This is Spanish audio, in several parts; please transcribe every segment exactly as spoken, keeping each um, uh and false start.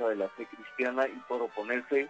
defensa de la fe cristiana y por oponerse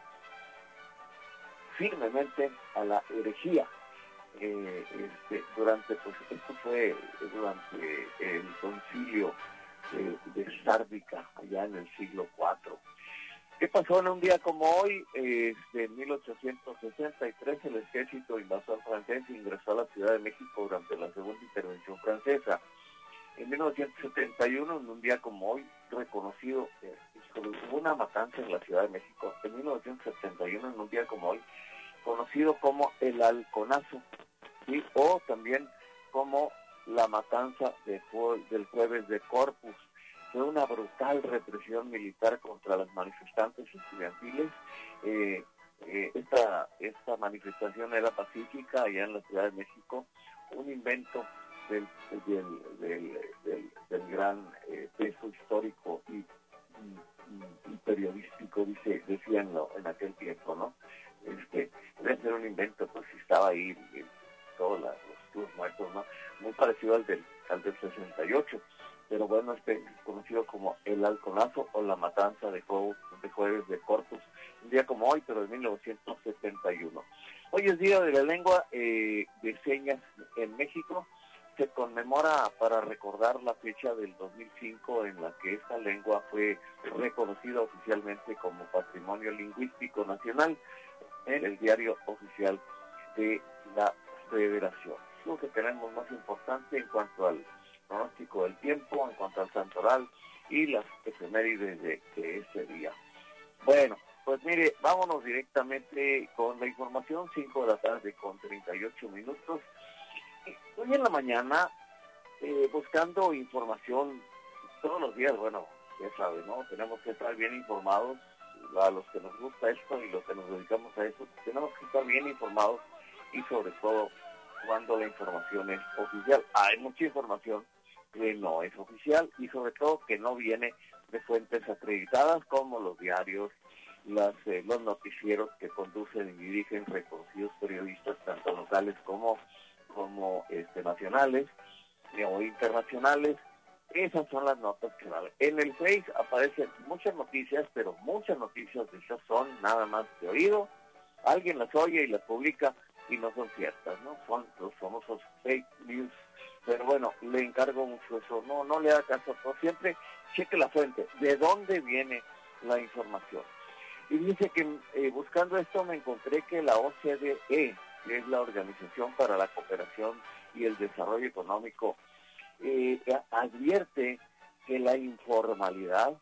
firmemente a la herejía. Eh, este, durante, pues, esto fue durante el concilio de, de Sárdica, allá en el siglo cuarto. ¿Qué pasó en un día como hoy? Eh, en mil ochocientos sesenta y tres el ejército invasor francés ingresó a la Ciudad de México durante la segunda intervención francesa. En mil novecientos setenta y uno, en un día como hoy, reconocido, eh, hubo una matanza en la Ciudad de México, en mil novecientos setenta y uno, en un día como hoy, conocido como el Halconazo, ¿sí? O también como la matanza de jue- del jueves de Corpus. Fue una brutal represión militar contra las manifestantes estudiantiles. Eh, eh, esta, esta manifestación era pacífica allá en la Ciudad de México, un invento del, del, del, del, del gran eh, peso histórico y, y, y periodístico, dice, decían ¿no? en aquel tiempo, ¿no? Este, debe ser un invento, pues estaba ahí eh, todos la, los, los muertos, ¿no? Muy parecido al del, al del sesenta y ocho. Pero bueno, este es conocido como el Halconazo o la matanza de, jue de jueves de Corpus, un día como hoy, pero de mil novecientos setenta y uno. Hoy es Día de la Lengua eh, de Señas en México. Se conmemora para recordar la fecha del dos mil cinco en la que esta lengua fue reconocida oficialmente como Patrimonio Lingüístico Nacional en el Diario Oficial de la Federación. Lo que tenemos más importante en cuanto al pronóstico del tiempo, en cuanto al santoral y las efemérides de, de este día. Bueno, pues mire, vámonos directamente con la información, cinco de la tarde con treinta y ocho minutos. Hoy en la mañana, eh, buscando información, todos los días, bueno, ya sabe, ¿no? Tenemos que estar bien informados, a los que nos gusta esto y los que nos dedicamos a eso, tenemos que estar bien informados y sobre todo cuando la información es oficial. Hay mucha información que no es oficial y sobre todo que no viene de fuentes acreditadas como los diarios, las, eh, los noticieros que conducen y dirigen reconocidos periodistas tanto locales como, como este, nacionales eh, o internacionales. Esas son las notas que valen. En el Face aparecen muchas noticias, pero muchas noticias de esas son nada más de oído. Alguien las oye y las publica y no son ciertas, ¿no? Son los famosos fake news. Pero bueno, le encargo mucho eso. No, no le haga caso. No, siempre cheque la fuente. ¿De dónde viene la información? Y dice que eh, buscando esto me encontré que la O C D E, que es la Organización para la Cooperación y el Desarrollo Económico, eh, advierte que la informalidad,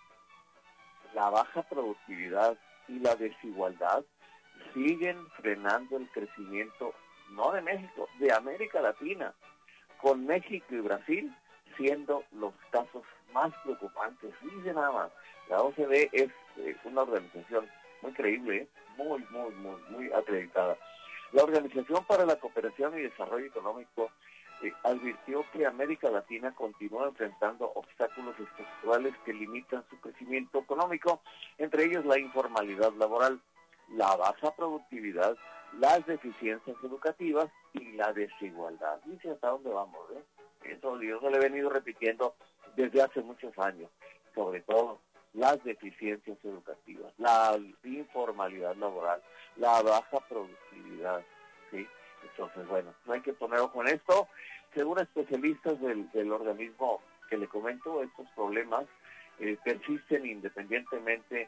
la baja productividad y la desigualdad siguen frenando el crecimiento, no de México, de América Latina, con México y Brasil siendo los casos más preocupantes. Dice nada más, la O C D E es eh, una organización muy creíble, ¿eh? muy, muy, muy, muy acreditada. La Organización para la Cooperación y Desarrollo Económico eh, advirtió que América Latina continúa enfrentando obstáculos estructurales que limitan su crecimiento económico, entre ellos la informalidad laboral, la baja productividad, las deficiencias educativas y la desigualdad. Dice hasta dónde vamos, ¿eh? Eso yo se lo he venido repitiendo desde hace muchos años, sobre todo las deficiencias educativas, la informalidad laboral, la baja productividad, ¿sí? Entonces, bueno, no hay que poner ojo en esto. Según especialistas del, del organismo que le comento, estos problemas eh, persisten independientemente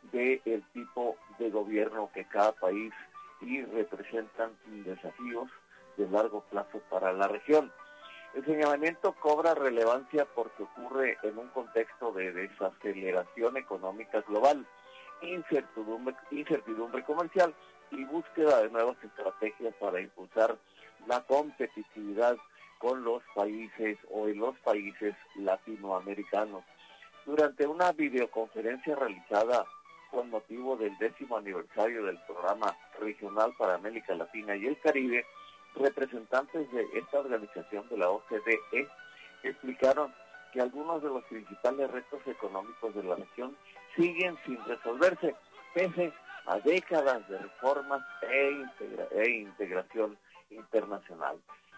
del tipo de gobierno que cada país y representan desafíos de largo plazo para la región. El señalamiento cobra relevancia porque ocurre en un contexto de desaceleración económica global, incertidumbre, incertidumbre comercial y búsqueda de nuevas estrategias para impulsar la competitividad con los países o en los países latinoamericanos. Durante una videoconferencia realizada con motivo del décimo aniversario del Programa Regional para América Latina y el Caribe, representantes de esta organización de la O C D E explicaron que algunos de los principales retos económicos de la región siguen sin resolverse, pese a décadas de reformas e, integra e integración internacional.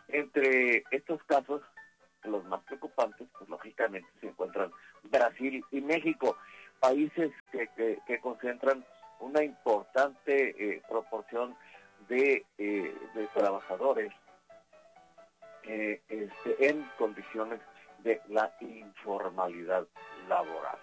Entre estos casos, los más preocupantes, pues lógicamente se encuentran Brasil y México. países que, que, que concentran una importante eh, proporción de, eh, de trabajadores eh, este, en condiciones de la informalidad laboral.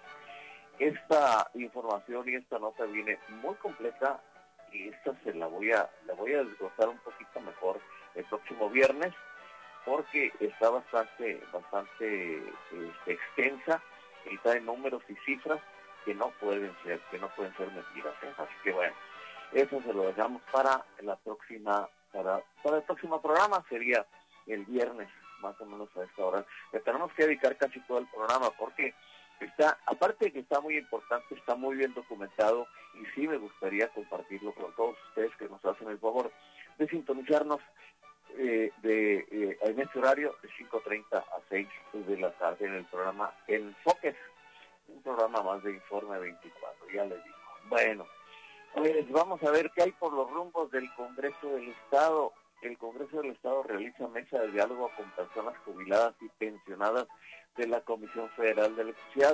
Esta información y esta nota viene muy completa y esta se la voy a la voy a desglosar un poquito mejor el próximo viernes porque está bastante bastante este, extensa y trae números y cifras que no pueden ser que no pueden ser mentiras, ¿eh? Así que bueno, eso se lo dejamos para la próxima para para el próximo programa, sería el viernes más o menos a esta hora. Le tenemos que dedicar casi todo el programa porque está, aparte de que está muy importante, está muy bien documentado y sí me gustaría compartirlo con todos ustedes que nos hacen el favor de sintonizarnos eh, de eh, en este horario de cinco treinta a seis de la tarde en el programa Enfoques, un programa más de Informe veinticuatro, ya les digo. Bueno, pues vamos a ver qué hay por los rumbos del Congreso del Estado. El Congreso del Estado realiza mesa de diálogo con personas jubiladas y pensionadas de la Comisión Federal de Electricidad.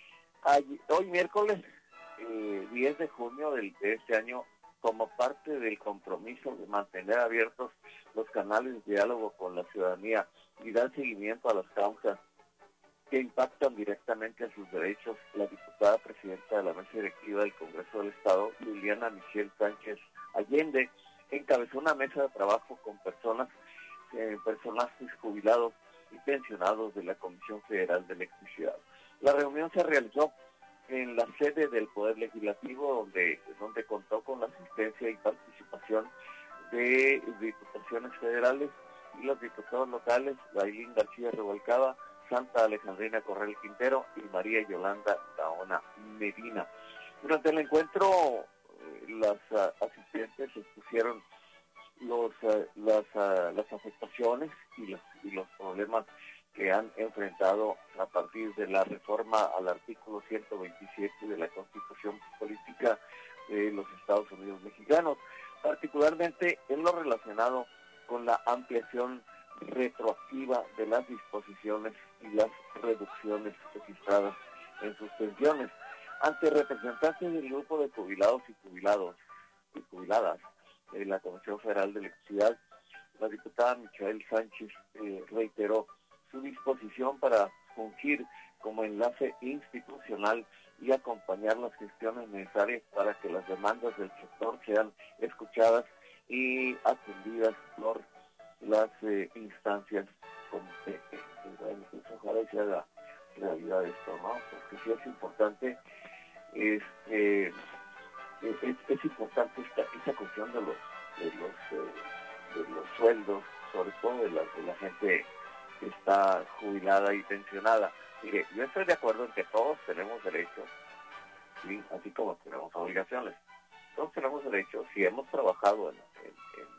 Hoy miércoles eh, diez de junio del, de este año, como parte del compromiso de mantener abiertos los canales de diálogo con la ciudadanía y dar seguimiento a las causas que impactan directamente a sus derechos, la diputada presidenta de la mesa directiva del Congreso del Estado, Liliana Michelle Sánchez Allende, encabezó una mesa de trabajo con personas, eh, personajes jubilados y pensionados de la Comisión Federal de Electricidad. La reunión se realizó en la sede del Poder Legislativo, donde, donde contó con la asistencia y participación de diputaciones federales y los diputados locales, Dailín García Revolcada, Santa Alejandrina Corral Quintero y María Yolanda Gaona Medina. Durante el encuentro, eh, las uh, asistentes expusieron los, uh, las, uh, las afectaciones y los, y los problemas que han enfrentado a partir de la reforma al artículo ciento veintisiete de la Constitución Política de los Estados Unidos Mexicanos, particularmente en lo relacionado con la ampliación retroactiva de las disposiciones y las reducciones registradas en sus pensiones. Ante representantes del grupo de jubilados y jubilados y jubiladas de la Comisión Federal de Electricidad, la diputada Michelle Sánchez eh, reiteró su disposición para fungir como enlace institucional y acompañar las gestiones necesarias para que las demandas del sector sean escuchadas y atendidas por las eh, instancias competentes. Bueno, pues ojalá se haga realidad esto, ¿no? Porque sí es importante, este, es, es importante esta, esta cuestión de los, de los, eh, de los sueldos, sobre todo de la, de la gente que está jubilada y pensionada. Mire, yo estoy de acuerdo en que todos tenemos derechos, ¿sí? Así como tenemos obligaciones. Todos tenemos derechos, si hemos trabajado en, en,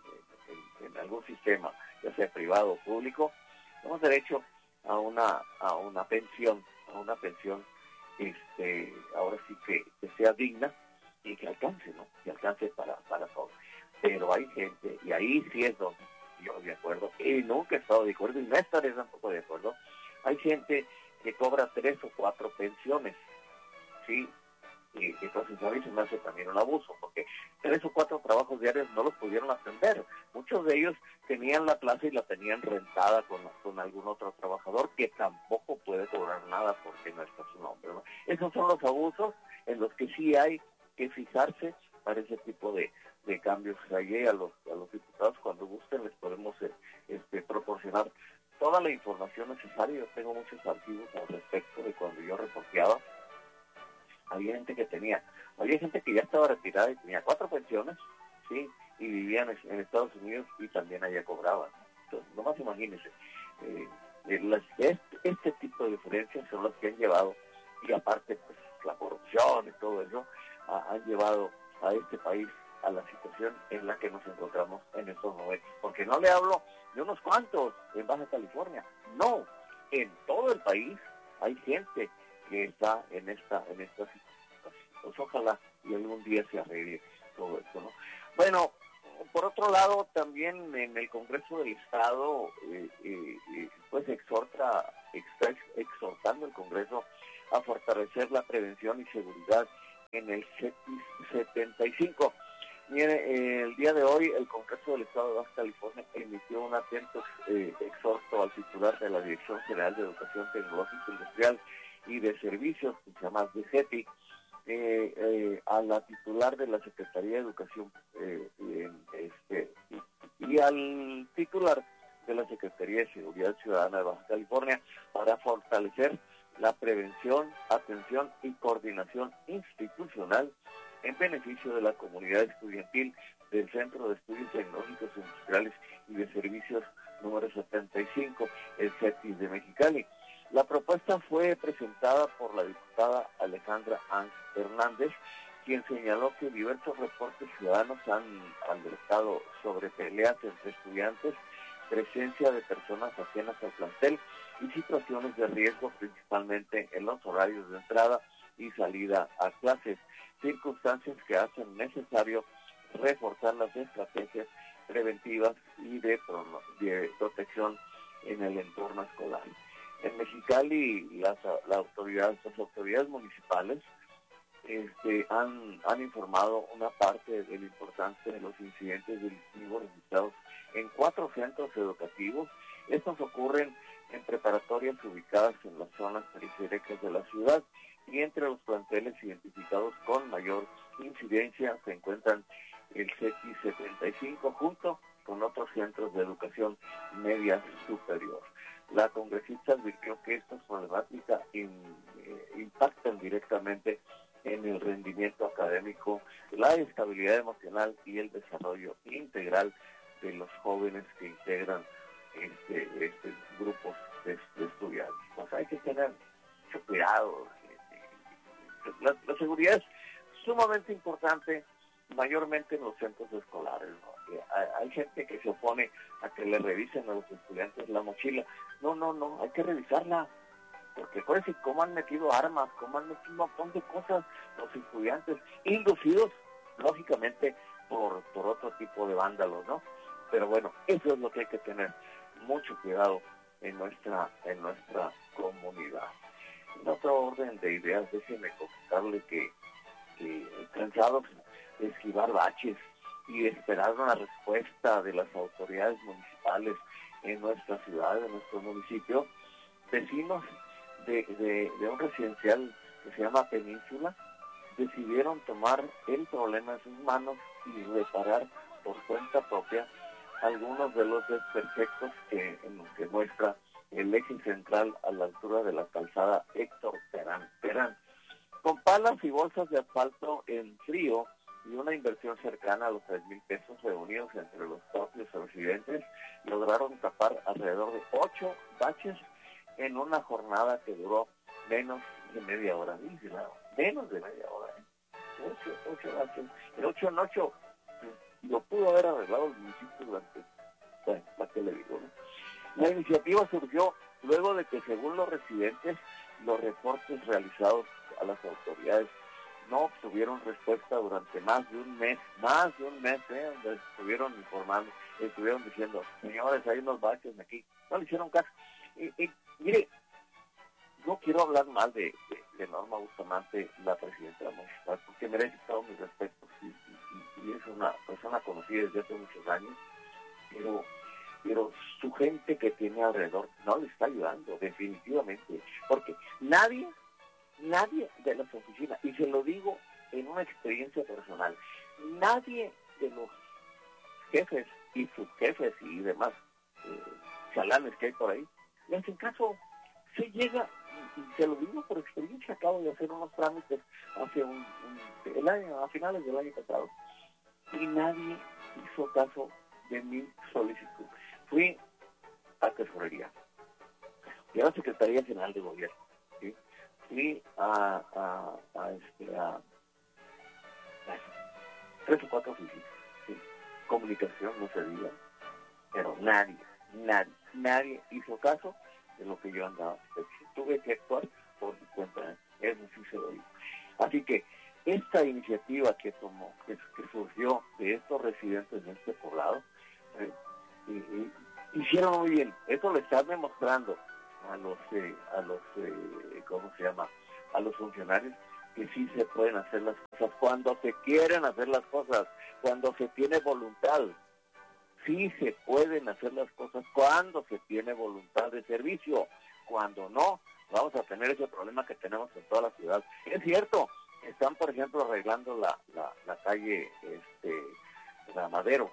en, en, en algún sistema, ya sea privado o público, tenemos derecho a una a una pensión, a una pensión, este, ahora sí que, que sea digna y que alcance, ¿no? Que alcance para, para todos. Pero hay gente, y ahí sí es donde yo de acuerdo, y nunca he estado de acuerdo, y no estaré tampoco de acuerdo, hay gente que cobra tres o cuatro pensiones, ¿sí? Y entonces a mí se me hace también un abuso, porque tres o cuatro trabajos diarios no los pudieron atender. Muchos de ellos tenían la plaza y la tenían rentada con, con algún otro trabajador que tampoco puede cobrar nada porque no está su nombre, ¿no? Esos son los abusos en los que sí hay que fijarse para ese tipo de, de cambios. Allí a los, a los diputados, cuando gusten, les podemos eh, este, proporcionar toda la información necesaria. Yo tengo muchos archivos al respecto de cuando yo reporteaba. Había gente que tenía, había gente que ya estaba retirada y tenía cuatro pensiones, sí, y vivían en Estados Unidos y también allá cobraban. Entonces, nomás imagínense, eh, eh, las, este, este tipo de diferencias son las que han llevado, y aparte pues la corrupción y todo eso, a, han llevado a este país a la situación en la que nos encontramos en estos momentos. Porque no le hablo de unos cuantos en Baja California, no, en todo el país hay gente que está en esta en esta situación. Pues ojalá y algún día se arregle todo esto, ¿no? Bueno, por otro lado, también en el Congreso del Estado, eh, eh, pues exhorta, está exhortando el Congreso a fortalecer la prevención y seguridad en el CETIS setenta y cinco. Mire, eh, el día de hoy el Congreso del Estado de Baja California emitió un atento eh, exhorto al titular de la Dirección General de Educación Tecnológica Industrial y de Servicios, que se llama D G E T I, eh, eh, a la titular de la Secretaría de Educación eh, eh, este, y, y al titular de la Secretaría de Seguridad Ciudadana de Baja California para fortalecer la prevención, atención y coordinación institucional en beneficio de la comunidad estudiantil del Centro de Estudios Tecnológicos Industriales y de Servicios número setenta y cinco, el CETIS de Mexicali. La propuesta fue presentada por la diputada Alejandra Ángel Hernández, quien señaló que diversos reportes ciudadanos han alertado sobre peleas entre estudiantes, presencia de personas ajenas al plantel y situaciones de riesgo, principalmente en los horarios de entrada y salida a clases, circunstancias que hacen necesario reforzar las estrategias preventivas y de, pro, de protección en el entorno escolar. En Mexicali, las, la autoridad, las autoridades municipales este, han, han informado una parte de la importancia de los incidentes delictivos registrados en cuatro centros educativos. Estos ocurren en preparatorias ubicadas en las zonas periféricas de la ciudad, y entre los planteles identificados con mayor incidencia se encuentran el CETIS setenta y cinco junto con otros centros de educación media superior. La congresista advirtió que estas problemáticas in, eh, impactan directamente en el rendimiento académico, la estabilidad emocional y el desarrollo integral de los jóvenes que integran este, este grupos de, de estudiantes. Pues hay que tener mucho cuidado. La, la seguridad es sumamente importante, mayormente en los centros escolares, ¿no? Hay, hay gente que se opone a que le revisen a los estudiantes la mochila. No, no, no, hay que revisarla, porque acuérdense cómo han metido armas, cómo han metido un montón de cosas los estudiantes, inducidos, lógicamente, por, por otro tipo de vándalos, ¿no? Pero bueno, eso es lo que hay que tener mucho cuidado en nuestra, en nuestra comunidad. En otro orden de ideas, déjenme comentarle que, que cansados de esquivar baches y de esperar una respuesta de las autoridades municipales en nuestra ciudad, en nuestro municipio, vecinos de, de, de un residencial que se llama Península decidieron tomar el problema en sus manos y reparar por cuenta propia algunos de los desperfectos que, en los que muestra el eje central a la altura de la calzada Héctor Terán. Terán. Con palas y bolsas de asfalto en frío y una inversión cercana a los tres mil pesos reunidos entre los propios residentes, lograron tapar alrededor de ocho baches en una jornada que duró menos de media hora. Menos de media hora. ¿eh? Ocho, ocho baches. El ocho en ocho lo pudo haber arreglado el municipio durante, bueno, ¿para qué le digo, no? La iniciativa surgió luego de que, según los residentes, los reportes realizados a las autoridades no obtuvieron respuesta durante más de un mes, más de un mes, ¿eh? Donde estuvieron informando, estuvieron diciendo, señores, hay unos baches aquí, no le hicieron caso. Y, y mire, no quiero hablar mal de, de, de Norma Bustamante, la presidenta municipal, porque merece todos mis respetos y, y, y es una persona conocida desde hace muchos años, pero pero su gente que tiene alrededor no le está ayudando, definitivamente, porque nadie, nadie de las oficinas, y se lo digo en una experiencia personal, nadie de los jefes y subjefes y demás eh, chalanes que hay por ahí, le hacen caso. Se llega, y, y se lo digo por experiencia, acabo de hacer unos trámites hace un, un el año, a finales del año pasado, y nadie hizo caso de mi solicitud. Fui a Tesorería, fui a la Secretaría General de Gobierno, ¿sí? Fui a, a, a, este, a, a tres o cuatro oficinas, ¿sí? Comunicación, no se diga, pero nadie, nadie, nadie hizo caso de lo que yo andaba. Tuve que actuar por mi cuenta, eso sí se lo digo. Así que esta iniciativa que tomó, que, que surgió de estos residentes de este poblado, eh, y, y, hicieron muy bien. Eso le están demostrando a los, eh, a los, eh, ¿cómo se llama? A los funcionarios que sí se pueden hacer las cosas cuando se quieren hacer las cosas, cuando se tiene voluntad. Sí se pueden hacer las cosas cuando se tiene voluntad de servicio. Cuando no, vamos a tener ese problema que tenemos en toda la ciudad. Es cierto, están, por ejemplo, arreglando la, la, la calle este, la Madero.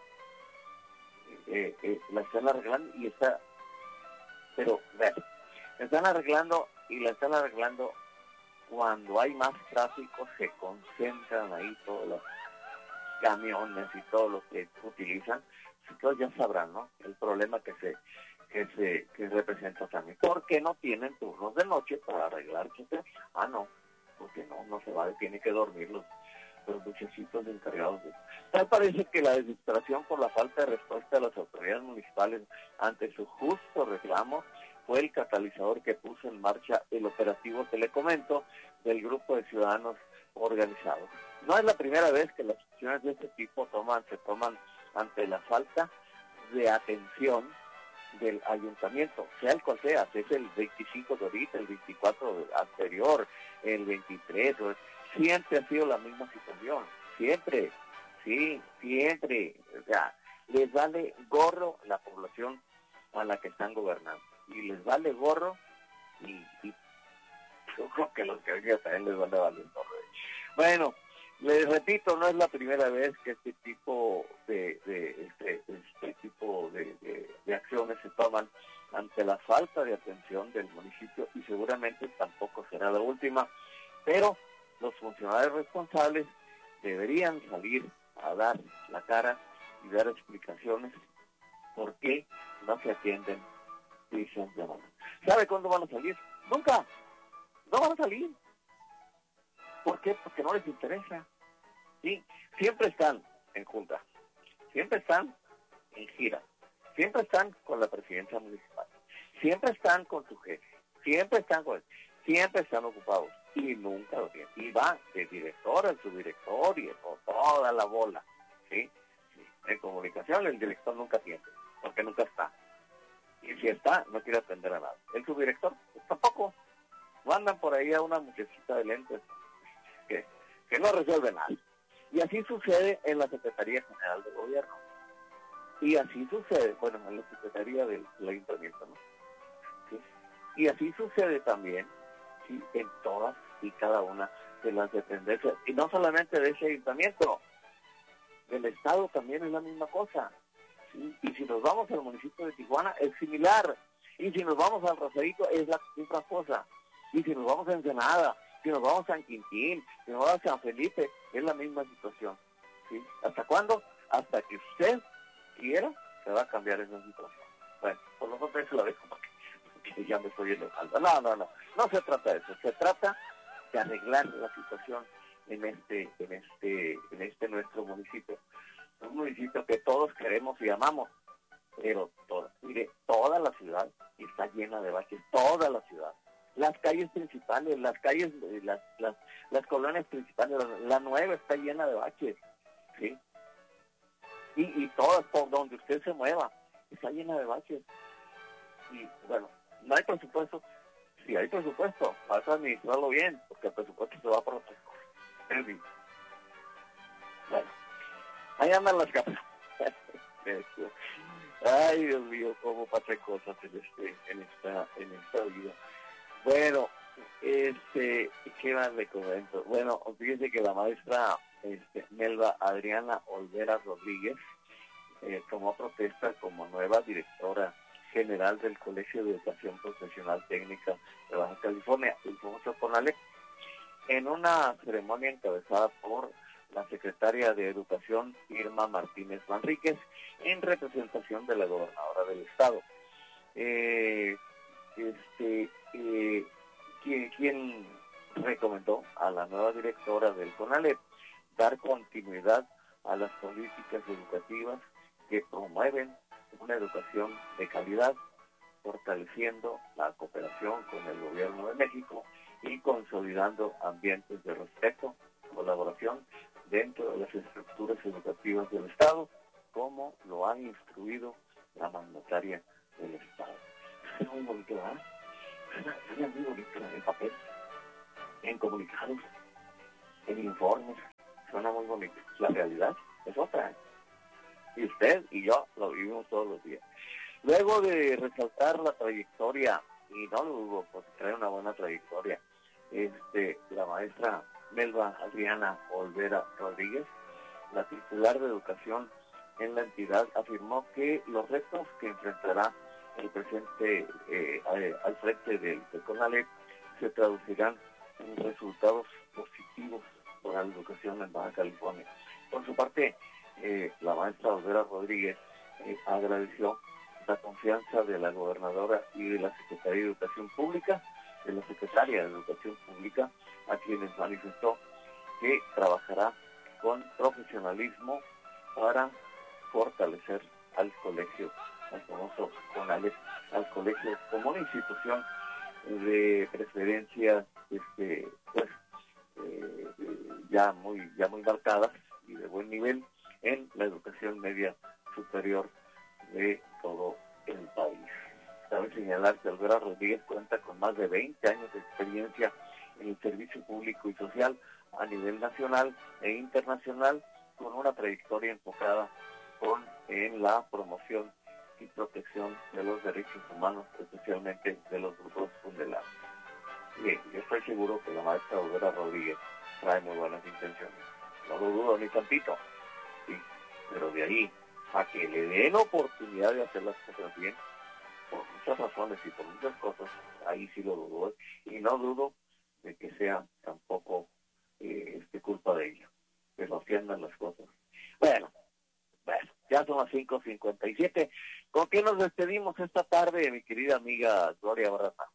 Eh, eh, la están arreglando y está... Pero, vean, la están arreglando y la están arreglando cuando hay más tráfico, se concentran ahí todos los camiones y todo lo que utilizan. Todos ya sabrán, ¿no? El problema que se que se que representa también. Porque no tienen turnos de noche para arreglarse. Ah, no, porque no, no se va, tiene que dormir los, los muchachitos encargados de eso. Tal parece que la desesperación por la falta de respuesta de las autoridades municipales ante su justo reclamo fue el catalizador que puso en marcha el operativo que le comento del grupo de ciudadanos organizados. No es la primera vez que las acciones de este tipo toman, se toman ante la falta de atención del ayuntamiento, sea el cual sea, si es el veinticinco de ahorita, el veinticuatro anterior, el veintitrés, siempre ha sido la misma situación, siempre, sí, siempre, o sea, les vale gorro la población a la que están gobernando, y les vale gorro, y, y yo creo que los que vengan también les van a valer gorro. Bueno, les repito, no es la primera vez que este tipo de, de este, este tipo de, de, de acciones se toman ante la falta de atención del municipio y seguramente tampoco será la última, pero los funcionarios responsables deberían salir a dar la cara y dar explicaciones por qué no se atienden dichas demandas. ¿Sabe cuándo van a salir? Nunca, no van a salir. ¿Por qué? Porque no les interesa. Sí, siempre están en junta, siempre están en gira, siempre están con la presidencia municipal, siempre están con su jefe, siempre están con él, siempre están ocupados y nunca lo tienen. Y va de director al subdirector y con toda la bola, ¿sí? Sí. En comunicación el director nunca atiende, porque nunca está. Y si está, no quiere atender a nada. El subdirector, pues, tampoco. Mandan por ahí a una muchachita de lentes que, que no resuelve nada. Y así sucede en la Secretaría General de Gobierno. Y así sucede, bueno, en la Secretaría del, del Ayuntamiento, ¿no? ¿Sí? Y así sucede también, ¿sí?, en todas y cada una de las dependencias. Y no solamente de ese ayuntamiento, del Estado también es la misma cosa. ¿Sí? Y si nos vamos al municipio de Tijuana, es similar. Y si nos vamos al Rosarito, es la misma cosa. Y si nos vamos a Ensenada, si nos vamos a San Quintín, si nos vamos a San Felipe, es la misma situación. ¿Sí? ¿Hasta cuándo? Hasta que usted quiera, se va a cambiar esa situación. Bueno, por lo menos eso lo dejo porque, porque ya me estoy enojando. No, no, no, no se trata de eso. Se trata de arreglar la situación en este, en este, en este nuestro municipio. Un municipio que todos queremos y amamos, pero toda, mire, toda la ciudad está llena de baches, toda la ciudad. Las calles principales, las calles, las, las, las colonias principales, la, la nueva está llena de baches, ¿sí? Y, y todas, por donde usted se mueva, está llena de baches. Y bueno, no hay presupuesto. Si hay presupuesto, vas a administrarlo bien, porque el presupuesto se va por otras cosas. En fin. Bueno, ahí andan las casas. Ay, Dios mío, cómo pasan cosas en este, en esta, en esta vida. Bueno, este, ¿qué más le comento? Bueno, fíjense que la maestra este, Melba Adriana Olvera Rodríguez eh, tomó protesta como nueva directora general del Colegio de Educación Profesional Técnica de Baja California, el famoso CONALEP, en una ceremonia encabezada por la secretaria de Educación, Irma Martínez Manríquez, en representación de la gobernadora del estado. Eh, este, eh, quien, quien recomendó a la nueva directora del CONALEP dar continuidad a las políticas educativas que promueven una educación de calidad, fortaleciendo la cooperación con el gobierno de México y consolidando ambientes de respeto, colaboración dentro de las estructuras educativas del Estado, como lo ha instruido la mandataria del Estado. Es muy bonito, ¿verdad? Es muy bonito en papel, en comunicados, en informes, suena muy bonito. La realidad es otra, ¿eh? Y usted y yo lo vivimos todos los días. Luego de resaltar la trayectoria, y no lo dudo, porque trae una buena trayectoria, este, la maestra Melba Adriana Olvera Rodríguez, la titular de educación en la entidad, afirmó que los retos que enfrentará el presente eh, al frente del, del CONALEP se traducirán en resultados positivos para la educación en Baja California. Por su parte, eh, la maestra Olvera Rodríguez eh, agradeció la confianza de la gobernadora y de la Secretaría de Educación Pública, de la Secretaria de Educación Pública, a quienes manifestó que trabajará con profesionalismo para fortalecer al colegio, al famoso CONALEP, al colegio como una institución de preferencia este, pues, eh, ya muy ya muy marcadas y de buen nivel en la educación media superior de todo el país. Cabe señalar que Olvera Rodríguez cuenta con más de veinte años de experiencia en el servicio público y social a nivel nacional e internacional, con una trayectoria enfocada con, en la promoción y protección de los derechos humanos, especialmente de los grupos vulnerables. Bien, yo estoy seguro que la maestra Olvera Rodríguez trae muy buenas intenciones. No lo dudo ni tantito, sí, pero de ahí a que le den oportunidad de hacer las cosas bien, por muchas razones y por muchas cosas, ahí sí lo dudo, y no dudo de que sea tampoco eh, este, culpa de ella, pero así andan las cosas. Bueno, bueno, ya son las cinco cincuenta y siete. ¿Con qué nos despedimos esta tarde, mi querida amiga Gloria Barraza?